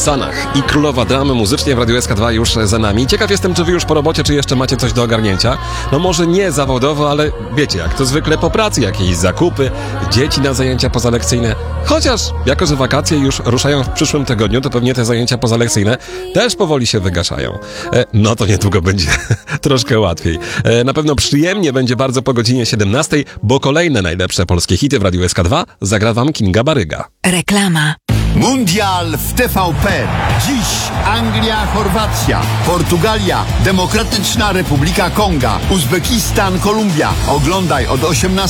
Sanach i królowa dramy muzycznie w Radiu SK2 już za nami. Ciekaw jestem, czy wy już po robocie, czy jeszcze macie coś do ogarnięcia. No może nie zawodowo, ale wiecie, jak to zwykle po pracy, jakieś zakupy, dzieci na zajęcia pozalekcyjne. Chociaż, jako że wakacje już ruszają w przyszłym tygodniu, to pewnie te zajęcia pozalekcyjne też powoli się wygaszają. No to niedługo będzie troszkę łatwiej. Na pewno przyjemnie będzie bardzo po godzinie 17, bo kolejne najlepsze polskie hity w Radiu SK2 zagra wam Kinga Baryga. Reklama. Mundial w TVP. Dziś Anglia, Chorwacja, Portugalia, Demokratyczna Republika Konga, Uzbekistan, Kolumbia. Oglądaj od 18